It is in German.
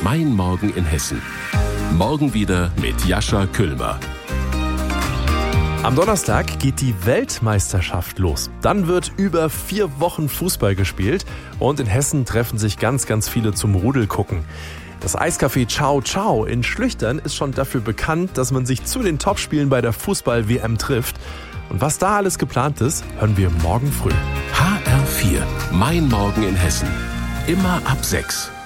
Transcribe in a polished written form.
Mein Morgen in Hessen. Morgen wieder mit Jascha Küllmer. Am Donnerstag geht die Weltmeisterschaft los. Dann wird über 4 Wochen Fußball gespielt und in Hessen treffen sich ganz, ganz viele zum Rudelgucken. Das Eiscafé Ciao Ciao in Schlüchtern ist schon dafür bekannt, dass man sich zu den Topspielen bei der Fußball-WM trifft. Und was da alles geplant ist, hören wir morgen früh. HR4, Mein Morgen in Hessen. Immer ab 6.